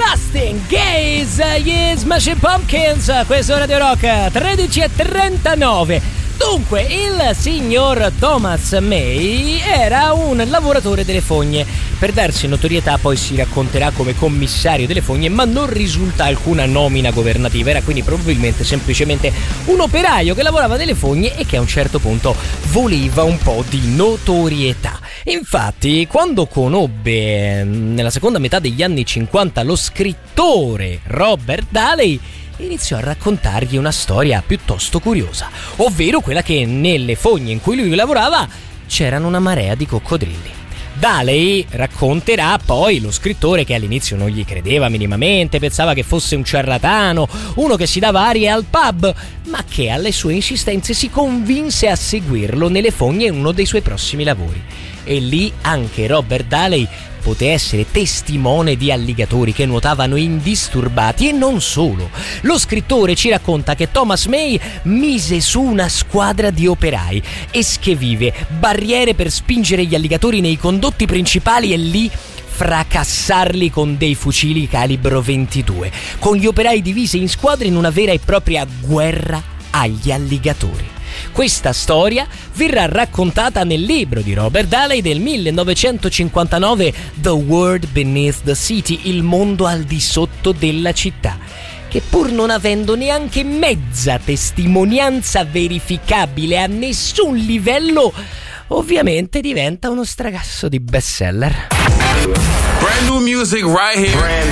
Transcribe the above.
Everlasting Gaze, gli Smashing Pumpkins, questo è Radio Rock 13:39. Dunque, il signor Thomas May era un lavoratore delle fogne. Per darsi notorietà poi si racconterà come commissario delle fogne, ma non risulta alcuna nomina governativa, era quindi probabilmente semplicemente un operaio che lavorava nelle fogne e che a un certo punto voleva un po' di notorietà. Infatti, quando conobbe nella seconda metà degli anni 50 lo scrittore Robert Daley, iniziò a raccontargli una storia piuttosto curiosa, ovvero quella che nelle fogne in cui lui lavorava c'erano una marea di coccodrilli. Daley racconterà poi lo scrittore che all'inizio non gli credeva minimamente, pensava che fosse un ciarlatano, uno che si dava arie al pub, ma che alle sue insistenze si convinse a seguirlo nelle fogne in uno dei suoi prossimi lavori. E lì anche Robert Daley poté essere testimone di alligatori che nuotavano indisturbati. E non solo, lo scrittore ci racconta che Thomas May mise su una squadra di operai, esche-vive, barriere per spingere gli alligatori nei condotti principali e lì fracassarli con dei fucili calibro 22, con gli operai divisi in squadre in una vera e propria guerra agli alligatori. Questa storia verrà raccontata nel libro di Robert Daley del 1959, The World Beneath the City, il mondo al di sotto della città, che pur non avendo neanche mezza testimonianza verificabile a nessun livello, ovviamente diventa uno stragasso di bestseller. Brand new music right here.